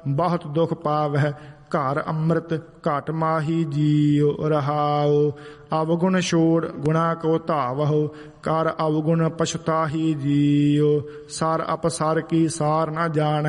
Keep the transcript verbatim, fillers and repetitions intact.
ਬਹੁਤ ਦੁਖ ਪਾਵਹਿ ਘਰ ਅੰਮ੍ਰਿਤ ਘਟ ਮਾਹੀ ਜੀਉ ਰਹਾਉ। ਅਵਗੁਣ ਛੋੜ ਗੁਣਾ ਕੋ ਧਾਵਹੁ ਕਰ ਅਵਗੁਣ ਪਛਤਾਹੀ ਜੀਉ। ਸਰ ਅਪਸਰ ਕੀ ਸਾਰ ਨ ਜਾਣ